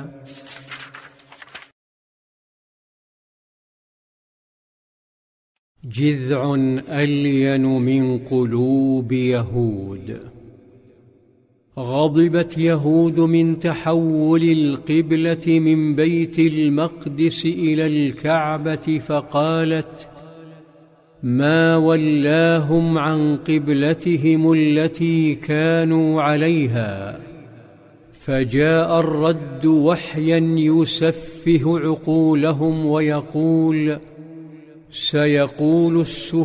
جذع ألين من قلوب يهود. غضبت يهود من تحول القبلة من بيت المقدس إلى الكعبة، فقالت: ما ولاهم عن قبلتهم التي كانوا عليها. فجاء الرد وحيا يسفه عقولهم ويقول: سيقول السفهاء